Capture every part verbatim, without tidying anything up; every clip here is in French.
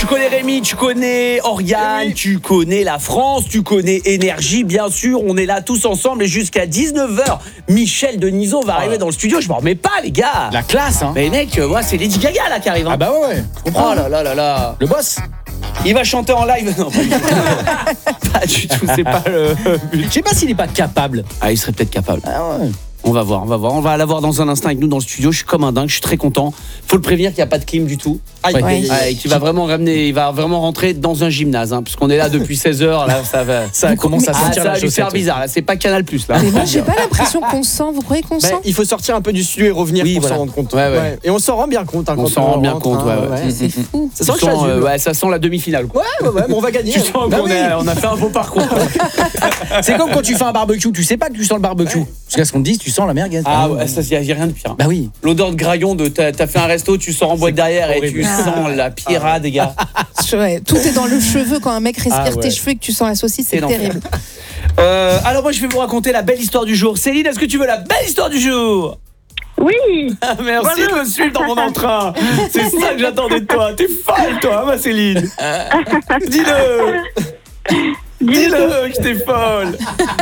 connais Rémi, tu connais Oriane, oui. Tu connais la France, tu connais Énergie, bien sûr. On est là tous ensemble et jusqu'à dix-neuf heures, Michel Denisot va arriver oh. dans le studio. Je m'en remets pas, les gars. La classe, hein. Mais mec, ouais, c'est Lady Gaga là qui arrive. Hein. Ah bah ouais. Oh là là là là. Le boss. Il va chanter en live. Non, pas du tout, c'est pas le but. Je sais pas s'il est pas capable. Ah, il serait peut-être capable. Ah ouais. On va voir, on va voir. On va l'avoir dans un instant avec nous dans le studio. Je suis comme un dingue, je suis très content. Faut le prévenir qu'il n'y a pas de clim du tout. Ah, ouais. Ouais. Ouais, qu'il va vraiment ramener, il va vraiment rentrer dans un gymnase, hein, parce qu'on est là depuis seize heures. Là, ça va. Ça commence à sentir ah, ça la va lui faire bizarre. Là, c'est pas Canal Plus là. Mais moi, j'ai pas l'impression qu'on sent. Vous croyez qu'on bah, sent? Il faut sortir un peu du studio et revenir oui, pour voilà. s'en rendre compte. Ouais, ouais. Ouais. Et on s'en rend bien compte. Hein, on s'en rend bien rentre, compte. Ouais, ouais. Ouais, c'est fou. Ça sent, sent, euh, ouais, ça sent la demi-finale. Quoi. Ouais, ouais, ouais, mais on va gagner. Tu sens bah qu'on oui. a, on a fait un beau parcours. C'est comme quand tu fais un barbecue, tu sais pas que tu sens le barbecue. Ouais. Jusqu'à ce qu'on te dise, tu sens la merguez. Ah ouais, ça, y a, y a rien de pire. Bah oui. L'odeur de graillon, de t'as, t'as fait un resto, tu sors en boîte derrière et tu ah. sens la pirade, les gars. Ouais, tout est dans le cheveu quand un mec respire ah ouais. tes cheveux et que tu sens la saucisse, c'est, c'est terrible. Euh, alors moi je vais vous raconter la belle histoire du jour. Céline, est-ce que tu veux la belle histoire du jour? Oui. Ah, merci voilà. de me suivre dans mon entrain. C'est ça que j'attendais de toi. T'es folle toi, ma Céline. Dis-le. Dis-le que t'es folle.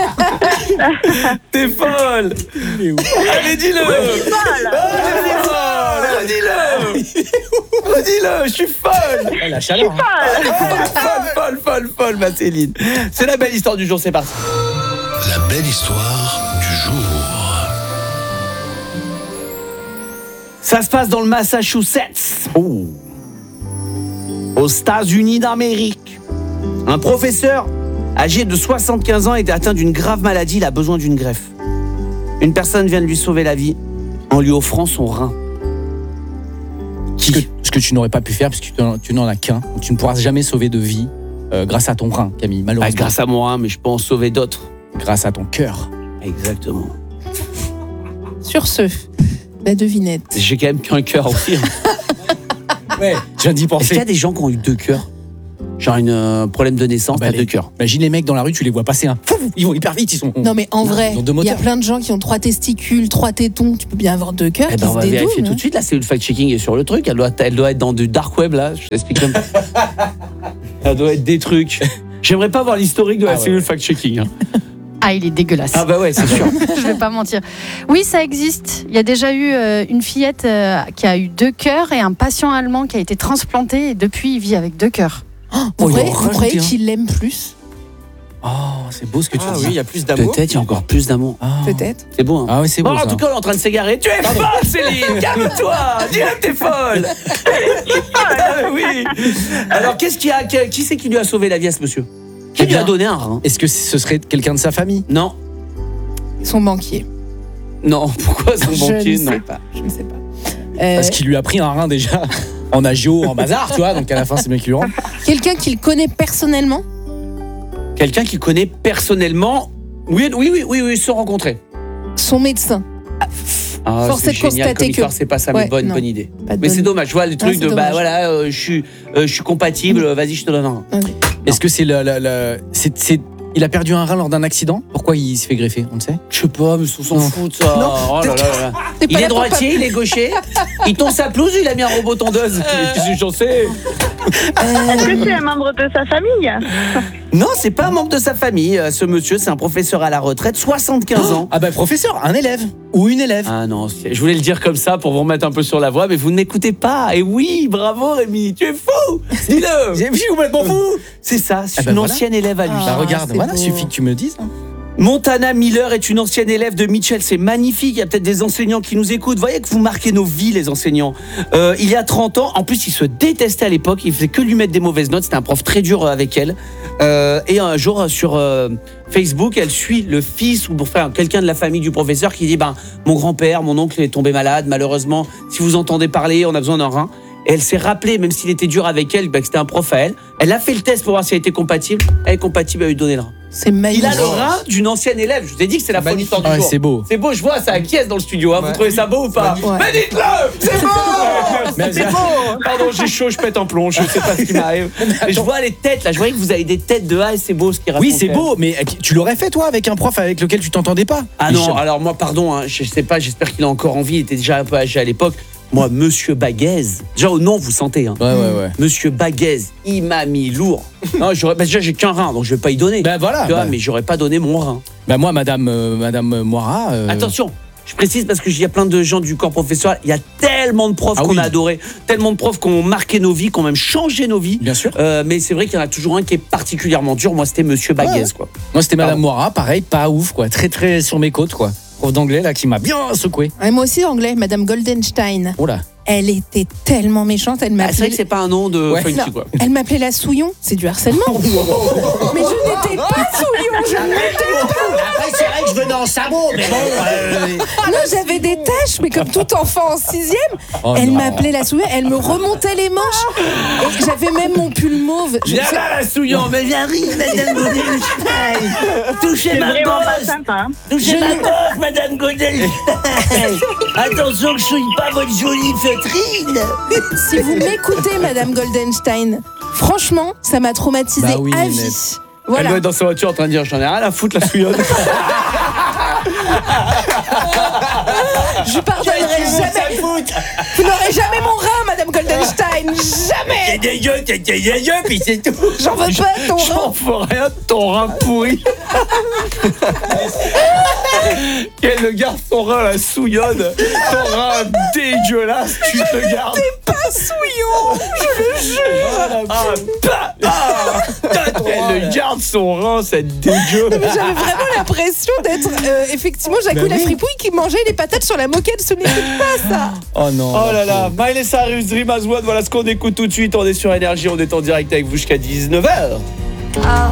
T'es folle. Allez, dis-le. Je suis folle. Oh, dis-le. Dis-le, je suis folle. Oh, la chaleur. Je suis folle. Folle, folle, folle, folle, ma Céline. C'est la belle histoire du jour, c'est parti. La belle histoire du jour. Ça se passe dans le Massachusetts. Oh. Aux États-Unis d'Amérique. Un professeur âgé de soixante-quinze ans est atteint d'une grave maladie, il a besoin d'une greffe. Une personne vient de lui sauver la vie en lui offrant son rein. Ce que, ce que tu n'aurais pas pu faire puisque tu, tu n'en as qu'un. Tu ne pourras jamais sauver de vie euh, grâce à ton rein, Camille, malheureusement. Ah, grâce à mon rein, mais je peux en sauver d'autres. Grâce à ton cœur. Exactement. Sur ce, la devinette. J'ai quand même qu'un cœur aussi. Ouais, je viens d'y penser. Est-ce qu'il y a des gens qui ont eu deux cœurs? Genre un euh, problème de naissance, bah, t'as les, deux cœurs. Imagine les mecs dans la rue, tu les vois passer un. Ils vont hyper vite, ils sont. Non mais en vrai, il y a plein de gens qui ont trois testicules, trois tétons. Tu peux bien avoir deux cœurs. Eh ben, qui on va se vérifier dédoublent, tout de suite. La cellule fact-checking est sur le truc. Elle doit, elle doit être dans du dark web là. Je t'explique comme. Elle doit être des trucs. J'aimerais pas voir l'historique de la ah, cellule ouais. fact-checking. Hein. Ah, il est dégueulasse. Ah bah ouais, c'est sûr. Je vais pas mentir. Oui, ça existe. Il y a déjà eu euh, une fillette euh, qui a eu deux cœurs et un patient allemand qui a été transplanté et depuis il vit avec deux cœurs. Oh, vous, croyez, vous croyez qu'il l'aime plus? Oh, c'est beau ce que tu ah, dis. Oui, il y a plus d'amour. Peut-être, il y a encore plus d'amour. Oh. Peut-être. C'est beau, hein. Ah oui, c'est beau. Bon, ça. en tout cas, on est en train de s'égarer. Tu es folle, Céline. Calme-toi. Dis-le que t'es folle. Ah, oui. Alors, qu'est-ce qui a, qui c'est qui lui a sauvé la vie à ce monsieur? Qui lui a donné un rein? Est-ce que ce serait quelqu'un de sa famille? Non. Son banquier. Non, pourquoi son banquier? Je ne non. sais pas. Je ne sais pas. Euh... Parce qu'il lui a pris un rein déjà. En agio, en bazar, tu vois, donc à la fin c'est bien qu'il lui rend. Quelqu'un qu'il connaît personnellement? Quelqu'un qu'il connaît personnellement? Oui, oui, oui, oui, oui, se rencontrer. Son médecin. Ah, Force c'est est de constater comme histoire, que c'est pas ça, ouais, mais bonne, non, bonne idée. Mais bonne... c'est dommage, je vois le truc non, de dommage. bah voilà, euh, je suis, euh, je suis compatible. Mmh. Vas-y, je te donne un. Okay. Est-ce que c'est le, le, le c'est, c'est il a perdu un rein lors d'un accident? Pourquoi il se fait greffer? On le sait? Je sais pas, mais on s'en fout de ça. Non. Oh là là là. Il est droitier, il est gaucher. Il tond sa pelouse, il a mis un robot tondeuse. Euh... J'en sais. Est-ce que c'est un membre de sa famille? Non, c'est pas un membre de sa famille. Ce monsieur, c'est un professeur à la retraite, soixante-quinze ans. Ah bah professeur, un élève ou une élève. Ah non, je voulais le dire comme ça pour vous remettre un peu sur la voie, mais vous n'écoutez pas. Et oui, bravo Rémi, tu es fou. Dis-le. Je suis complètement fou. C'est ça, c'est ah bah une voilà. ancienne élève à lui. Ah, bah regarde, voilà, beau. Suffit que tu me le dises. Hein. Montana Miller est une ancienne élève de Mitchell, c'est magnifique, il y a peut-être des enseignants qui nous écoutent, vous voyez que vous marquez nos vies les enseignants. Euh, il y a trente ans, en plus il se détestait à l'époque, il faisait que lui mettre des mauvaises notes, c'était un prof très dur avec elle. Euh, et un jour sur euh, Facebook, elle suit le fils ou enfin, quelqu'un de la famille du professeur qui dit ben, mon grand-père, mon oncle est tombé malade, malheureusement, si vous entendez parler, on a besoin d'un rein. Et elle s'est rappelée, même s'il était dur avec elle, bah, que c'était un prof à elle. Elle a fait le test pour voir si elle était compatible. Elle est compatible, elle lui donné le rein. C'est magnifique. Il a le rein d'une ancienne élève. Je vous ai dit que c'est la bonne histoire du ouais, jour. C'est beau. C'est beau, je vois, ça acquiesce dans le studio. Hein. Ouais. Vous trouvez ça beau ou pas? ouais. Mais dites-le. C'est beau. Mais c'est beau. Pardon, j'ai chaud, je pète un plomb. Je sais pas ce qui m'arrive. Mais je vois les têtes là. Je vois que vous avez des têtes de A et c'est beau ce qui raconte. Oui, c'est beau, mais tu l'aurais fait toi avec un prof avec lequel tu t'entendais pas? Ah non, alors moi, pardon, hein, je sais pas. J'espère qu'il a encore envie. Il était déjà un peu âgé à l'époque. Moi, Monsieur Baguez, déjà au nom, vous sentez, hein. Ouais, ouais, ouais. Monsieur Baguez, il m'a mis lourd. Non, j'aurais, bah déjà, j'ai qu'un rein, donc je vais pas y donner. Ben voilà. Tu vois, bah, mais j'aurais pas donné mon rein. bah moi, Madame, euh, Madame Moira. euh, Attention, je précise parce qu'il y a plein de gens du corps professoral. Il y a tellement de profs Ah qu'on oui. a adorés, tellement de profs qui ont marqué nos vies, qui ont même changé nos vies. Bien sûr. Euh, mais c'est vrai qu'il y en a toujours un qui est particulièrement dur. Moi, c'était Monsieur Baguez, Ouais. quoi. Moi, c'était Madame Pardon. Moira, pareil, pas ouf, quoi. Très, très sur mes côtes, quoi. Prof d'anglais, là, qui m'a bien secoué. Et moi aussi, anglais, Madame Goldenstein. Oh là. Elle était tellement méchante, elle Ah, c'est vrai m'appelait. que c'est pas un nom de Ouais. funky, Non. quoi. Elle m'appelait la souillon, c'est du harcèlement. Mais je n'étais pas souillon, je n'étais Après, c'est vrai que je venais en sabot, mais bon. euh, pas. Non, j'avais des taches, mais comme tout enfant en sixième, Oh elle non. m'appelait la souillon, elle me remontait les manches. Et j'avais même mon pull mauve. Je- Viens là, la souillon, mais viens rire, Madame Goldenstein. Touchez C'est ma vraiment pas bosse, sympa. hein. touchez ma bosse, Madame Goldenstein. Attention que je souille pas votre jolie feutrine. Si vous m'écoutez, Madame Goldenstein, franchement, ça m'a traumatisée Bah oui, à Ninette. vie. Elle Voilà. doit être dans sa voiture en train de dire j'en ai rien à foutre la souillonne. Je lui pardonnerai jamais. Vous n'aurez jamais mon rein, Madame Goldenstein. Jamais. T'es dégueu, t'es dégueu, puis c'est tout. J'en veux pas de ton rein. J'en ferai rien de ton rein pourri. Qu'elle le garde ton rein, la souillonne. Ton rein dégueulasse, tu te le gardes. Pas souillon, je le jure. Ah, bah, ah, elle le garde son rein, cette dégueu. Mais j'avais vraiment l'impression d'être euh, effectivement Jacques la fripouille qui mangeait les patates sur la moquette. Ce n'était pas ça. Oh non. Oh là là, Miley Cyrus, Dream As One, voilà ce qu'on écoute tout de suite. On est sur Énergie, on est en direct avec vous jusqu'à dix-neuf heures.